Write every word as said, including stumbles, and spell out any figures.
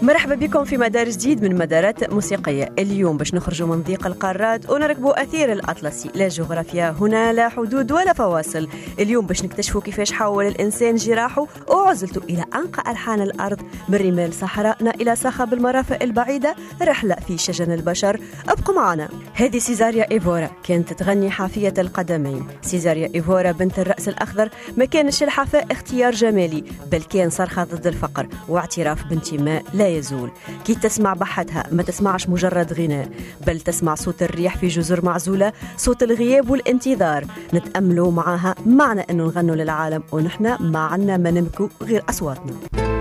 مرحبا بكم في مدار جديد من مدارات موسيقية. اليوم باش نخرجوا من ضيق القارات ونركبوا أثير الأطلسي. لا جغرافيا هنا، لا حدود ولا فواصل. اليوم باش نكتشفوا كيفاش حول الإنسان جراحه وعزلته إلى أنقى ألحان الأرض، من رمال صحراءنا إلى صخب المرافق البعيدة، رحلة في شجن البشر. ابقوا معنا. هذه سيزاريا إيفورا كانت تغني حافية القدمين. سيزاريا إيفورا بنت الرأس الأخضر ما كانش الحافة اختيار جمالي، بل كان صرخة ضد الفقر واعتراف بانتماء لا يزول. كي تسمع بحتها ما تسمعش مجرد غناء، بل تسمع صوت الريح في جزر معزولة، صوت الغياب والانتظار. نتأملوا معها معنى أنه نغنوا للعالم ونحن ما عنا ما نملكوا غير أصواتنا.